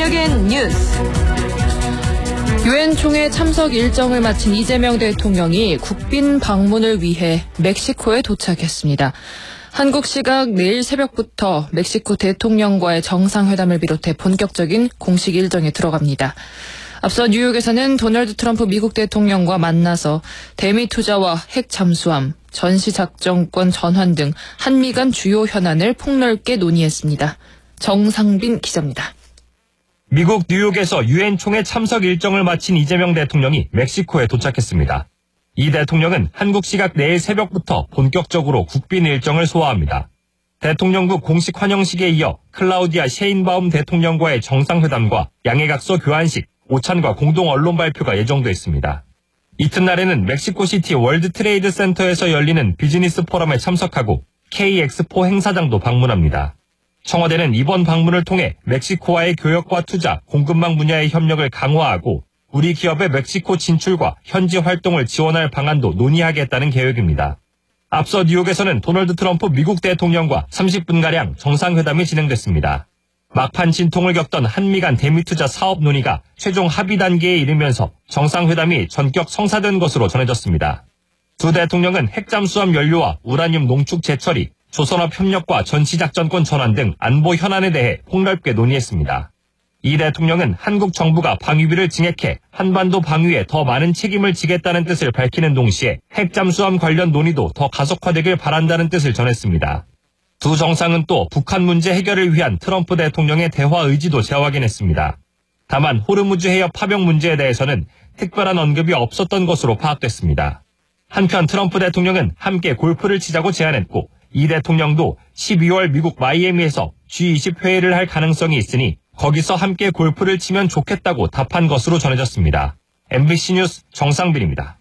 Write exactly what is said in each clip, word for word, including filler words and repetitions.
눈여긴 뉴스. 유엔 총회 참석 일정을 마친 이재명 대통령이 국빈 방문을 위해 멕시코에 도착했습니다. 한국 시각 내일 새벽부터 멕시코 대통령과의 정상회담을 비롯해 본격적인 공식 일정에 들어갑니다. 앞서 뉴욕에서는 도널드 트럼프 미국 대통령과 만나서 대미 투자와 핵 잠수함, 전시작전권 전환 등 한미 간 주요 현안을 폭넓게 논의했습니다. 정상빈 기자입니다. 미국 뉴욕에서 유엔 총회 참석 일정을 마친 이재명 대통령이 멕시코에 도착했습니다. 이 대통령은 한국 시각 내일 새벽부터 본격적으로 국빈 일정을 소화합니다. 대통령부 공식 환영식에 이어 클라우디아 셰인바움 대통령과의 정상회담과 양해각서 교환식, 오찬과 공동 언론 발표가 예정돼 있습니다. 이튿날에는 멕시코시티 월드 트레이드 센터에서 열리는 비즈니스 포럼에 참석하고 K엑스포 행사장도 방문합니다. 청와대는 이번 방문을 통해 멕시코와의 교역과 투자, 공급망 분야의 협력을 강화하고 우리 기업의 멕시코 진출과 현지 활동을 지원할 방안도 논의하겠다는 계획입니다. 앞서 뉴욕에서는 도널드 트럼프 미국 대통령과 삼십 분가량 정상회담이 진행됐습니다. 막판 진통을 겪던 한미 간 대미투자 사업 논의가 최종 합의 단계에 이르면서 정상회담이 전격 성사된 것으로 전해졌습니다. 두 대통령은 핵잠수함 연료와 우라늄 농축 재처리, 조선업 협력과 전시작전권 전환 등 안보 현안에 대해 폭넓게 논의했습니다. 이 대통령은 한국 정부가 방위비를 증액해 한반도 방위에 더 많은 책임을 지겠다는 뜻을 밝히는 동시에 핵잠수함 관련 논의도 더 가속화되길 바란다는 뜻을 전했습니다. 두 정상은 또 북한 문제 해결을 위한 트럼프 대통령의 대화 의지도 재확인했습니다. 다만 호르무즈 해협 파병 문제에 대해서는 특별한 언급이 없었던 것으로 파악됐습니다. 한편 트럼프 대통령은 함께 골프를 치자고 제안했고 이 대통령도 십이월 미국 마이애미에서 지 이십 회의를 할 가능성이 있으니 거기서 함께 골프를 치면 좋겠다고 답한 것으로 전해졌습니다. 엠비씨 뉴스 정상빈입니다.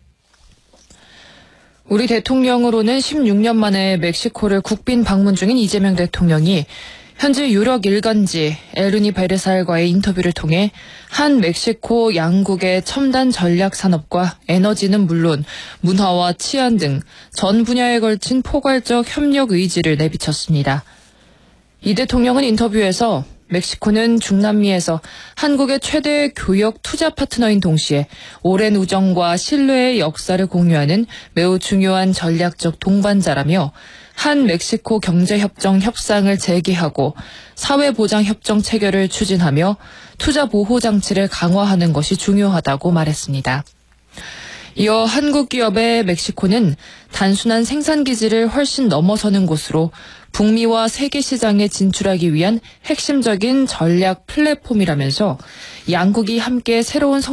우리 대통령으로는 십육 년 만에 멕시코를 국빈 방문 중인 이재명 대통령이 현지 유력 일간지 엘루니 베르살과의 인터뷰를 통해 한 멕시코 양국의 첨단 전략 산업과 에너지는 물론 문화와 치안 등 전 분야에 걸친 포괄적 협력 의지를 내비쳤습니다. 이 대통령은 인터뷰에서 멕시코는 중남미에서 한국의 최대 교역 투자 파트너인 동시에 오랜 우정과 신뢰의 역사를 공유하는 매우 중요한 전략적 동반자라며 한 멕시코 경제협정 협상을 재개하고 사회보장협정 체결을 추진하며 투자 보호 장치를 강화하는 것이 중요하다고 말했습니다. 이어 한국 기업의 멕시코는 단순한 생산기지를 훨씬 넘어서는 곳으로 북미와 세계 시장에 진출하기 위한 핵심적인 전략 플랫폼이라면서 양국이 함께 새로운